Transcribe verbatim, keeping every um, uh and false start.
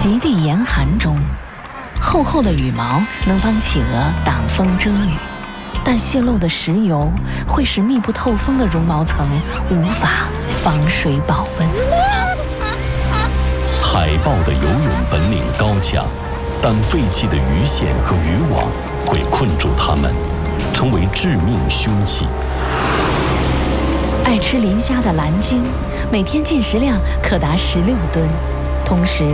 极地严寒中，厚厚的羽毛能帮企鹅挡风遮雨，但泄漏的石油会使密不透风的绒毛层无法防水保温。 海豹的游泳本领高强，但废弃的鱼线和渔网会困住它们，成为致命凶器。 爱吃磷虾的蓝鲸，每天进食量可达十六吨，同时